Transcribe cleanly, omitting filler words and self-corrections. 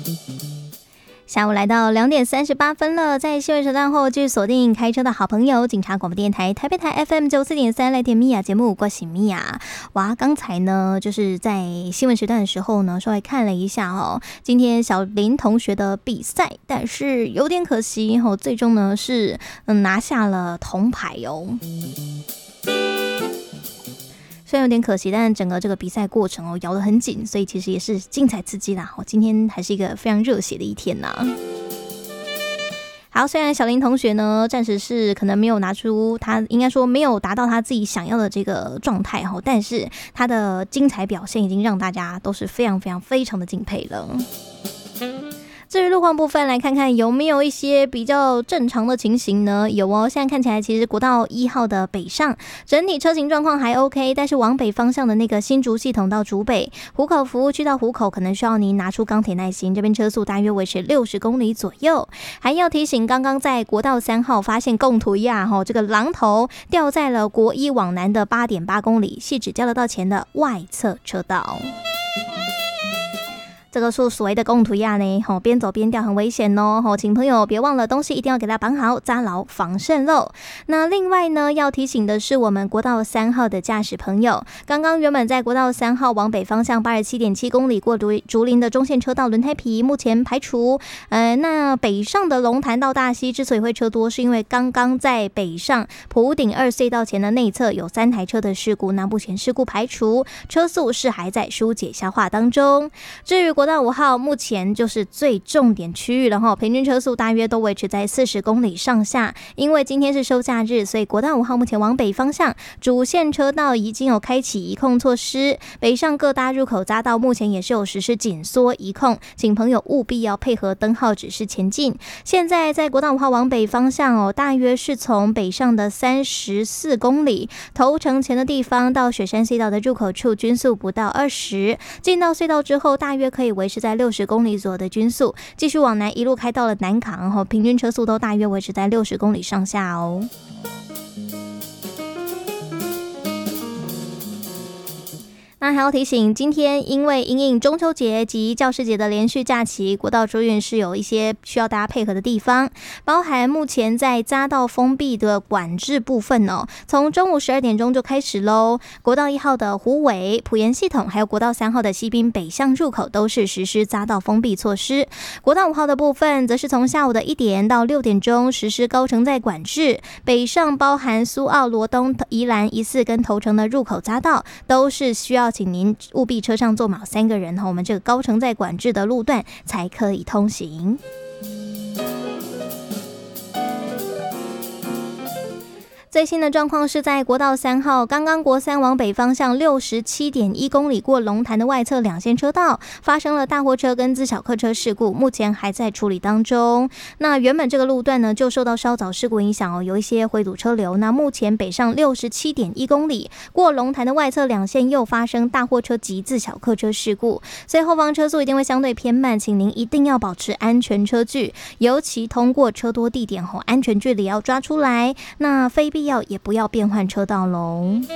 下午来到2:38了，在新闻时段后继续锁定开车的好朋友，警察广播电台台北台 FM94.3来点米娅节目，我是米娅。哇，刚才呢就是在新闻时段的时候呢，稍微看了一下哦，今天小林同学的比赛，但是有点可惜哦，最终呢是拿下了铜牌哦。虽然有点可惜，但整个这个比赛过程咬得很紧，所以其实也是精彩刺激啦。今天还是一个非常热血的一天呐。好，虽然小林同学呢暂时是可能没有拿出他应该说没有达到他自己想要的这个状态，但是他的精彩表现已经让大家都是非常非常非常的敬佩了。至于路况部分，来看看有没有一些比较正常的情形呢？有哦，现在看起来其实国道1号的北上整体车型状况还 OK， 但是往北方向的那个新竹系统到竹北湖口服务区到湖口，可能需要您拿出钢铁耐心，这边车速大约维持60公里左右。还要提醒，刚刚在国道3号发现共图亚这个榔头掉在了国一往南的8.8公里，汐止交流道前的外侧车道。这个是所谓的共图亚呢，边走边掉很危险哦，请朋友别忘了东西一定要给它绑好，扎牢防渗漏。那另外呢，要提醒的是我们国道3号的驾驶朋友，刚刚原本在国道3号往北方向87.7公里过竹林的中线车道轮胎皮目前排除。那北上的龙潭到大溪之所以会车多，是因为刚刚在北上埔顶2隧道前的内侧有3台车的事故，那目前事故排除，车速是还在疏解消化当中。至于国道5号目前就是最重点区域了，平均车速大约都维持在40公里上下。因为今天是收假日，所以国道5号目前往北方向主线车道已经有开启移控措施，北上各大入口匝道目前也是有实施紧缩移控，请朋友务必要配合灯号指示前进。现在在国道5号往北方向大约是从北上的34公里，头城前的地方到雪山隧道的入口处均速不到20，进到隧道之后大约可以维持在60公里左右的均速，继续往南一路开到了南港，平均车速都大约维持在60公里上下哦。那还要提醒，今天因为因应中秋节及教师节的连续假期，国道周运是有一些需要大家配合的地方，包含目前在匝道封闭的管制部分从中午12点钟就开始咯。国道1号的虎尾、埔盐系统，还有国道3号的西滨北向入口都是实施匝道封闭措施。国道5号的部分，则是从下午的1点到6点钟实施高承载管制，北上包含苏澳、罗东、宜兰、宜4跟头城的入口匝道，都是需要请您务必车上坐满3个人，我们这个高承载管制的路段才可以通行。最新的状况是在国道3号，刚刚国3往北方向67.1公里过龙潭的外侧2线车道发生了大货车跟自小客车事故，目前还在处理当中。那原本这个路段呢就受到稍早事故影响有一些回堵车流。那目前北上67.1公里过龙潭的外侧2线又发生大货车及自小客车事故，所以后方车速一定会相对偏慢，请您一定要保持安全车距，尤其通过车多地点安全距离要抓出来，那非必要也不要变换车道喽。